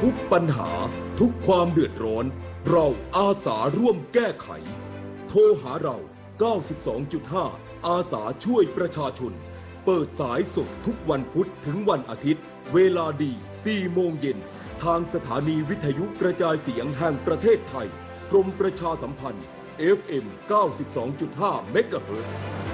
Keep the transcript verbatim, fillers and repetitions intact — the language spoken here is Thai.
ทุกปัญหาทุกความเดือดร้อนเราอาสาร่วมแก้ไขโทรหาเรา เก้าสิบสองจุดห้า อาสาช่วยประชาชนเปิดสายสดทุกวันพุธถึงวันอาทิตย์เวลาดี สี่โมงเย็นทางสถานีวิทยุกระจายเสียงแห่งประเทศไทยกรมประชาสัมพันธ์ เอฟ เอ็ม เก้าสิบสองจุดห้า เมกะเฮิรตซ์